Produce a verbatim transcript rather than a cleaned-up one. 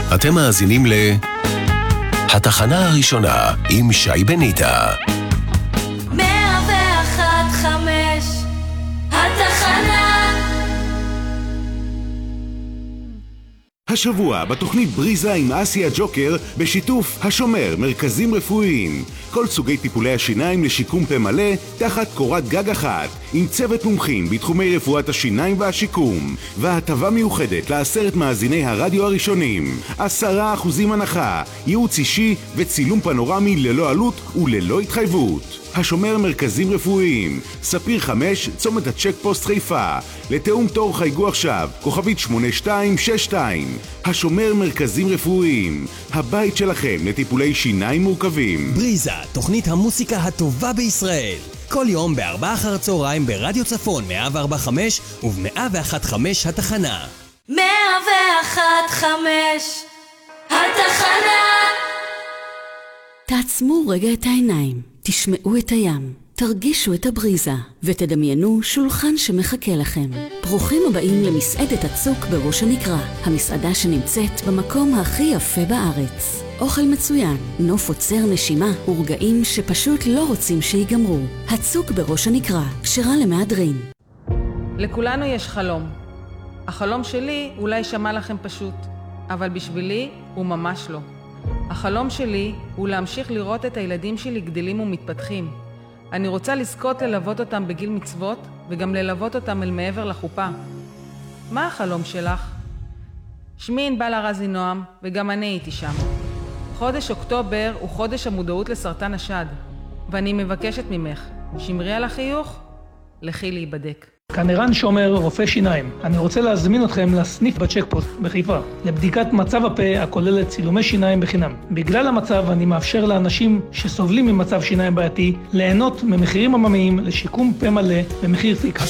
אתם מאזינים ל... התחנה הראשונה עם שי בניטה. מאה ואחת חמש, התחנה. השבוע בתוכנית בריזה עם אסיה ג'וקר בשיתוף השומר מרכזים רפואיים. כל סוגי טיפולי השיניים לשיקום פה מלא תחת קורת גג אחת, עם צוות מומחים בתחומי רפואת השיניים והשיקום, והטבה מיוחדת לעשרת מאזיני הרדיו הראשונים. עשרה אחוזים הנחה, ייעוץ אישי וצילום פנורמי ללא עלות וללא התחייבות. השומר מרכזים רפואיים, ספיר חמש, צומת הצ'ק פוסט חיפה. לתאום תור חייגו עכשיו, כוכבית שמונה שתיים שש שתיים. השומר מרכזים רפואיים, הבית שלכם לטיפולי שיניים מורכבים. בריזה, תוכנית המוסיקה הטובה בישראל. כל יום בארבע אחר הצהריים ברדיו צפון מאה וארבע נקודה חמש וב-מאה ואחת נקודה חמש התחנה. מאה ואחת חמש, התחנה. תעצמו רגע את העיניים, תשמעו את הים, תרגישו את הבריזה ותדמיינו שולחן שמחכה לכם. ברוכים הבאים למסעדת הצוק בראש הנקרה, המסעדה שנמצאת במקום הכי יפה בארץ. אוכל מצוין, נוף עוצר נשימה ורגעים שפשוט לא רוצים שיגמרו. הצוק בראש הנקרה, כשרה למהדרין. לכולנו יש חלום. החלום שלי אולי שמע לכם פשוט, אבל בשבילי הוא ממש לא. החלום שלי הוא להמשיך לראות את הילדים שלי גדלים ומתפתחים. אני רוצה לזכות ללוות אותם בגיל מצוות וגם ללוות אותם אל מעבר לחופה. מה החלום שלך? שמי ענבל ארזי נועם וגם אני הייתי שם. חודש אוקטובר הוא חודש המודעות לסרטן השד, ואני מבקשת ממך, שמרי על החיוך, לכי להיבדק. כאן ערן שומר, רופא שיניים. אני רוצה להזמין אתכם לסניף בצ'קפוסט בחיפה, לבדיקת מצב הפה הכוללת צילומי שיניים בחינם. בגלל המצב אני מאפשר לאנשים שסובלים ממצב שיניים בעייתי ליהנות ממחירים עממיים לשיקום פה מלא במחיר פיקס.